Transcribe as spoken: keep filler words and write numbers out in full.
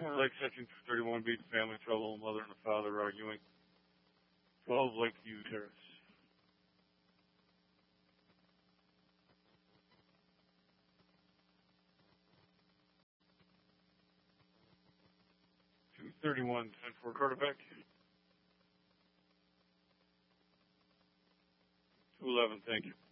Lake Section two thirty-one beat family trouble, mother and the father arguing. twelve Lakeview Terrace. two thirty-one, ten four quarterback. two eleven, thank you.